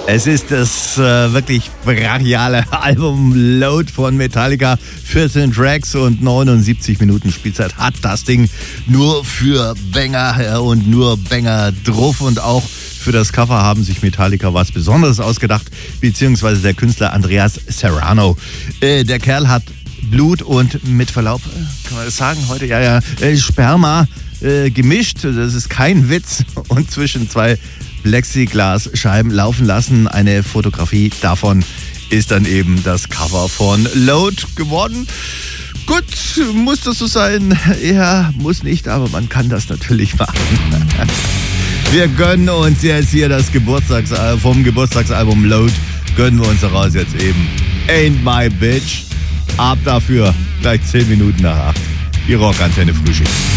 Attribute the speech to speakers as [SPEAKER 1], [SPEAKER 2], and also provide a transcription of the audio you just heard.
[SPEAKER 1] Es ist das wirklich brachiale Album Load von Metallica. 14 Tracks und 79 Minuten Spielzeit hat das Ding nur für Banger und nur Banger drauf. Und auch für das Cover haben sich Metallica was Besonderes ausgedacht, beziehungsweise der Künstler Andreas Serrano. Der Kerl hat Blut und mit Verlaub, kann man das sagen heute? Ja, Sperma gemischt. Das ist kein Witz. Und zwischen zwei Plexiglasscheiben laufen lassen. Eine Fotografie davon ist dann eben das Cover von Load geworden. Gut, muss das so sein? Ja, muss nicht, aber man kann das natürlich machen. Wir gönnen uns jetzt hier das vom Geburtstagsalbum Load, gönnen wir uns daraus jetzt eben Ain't My Bitch. Ab dafür, gleich 10 Minuten nach 8. Die Rockantenne Frühschicht.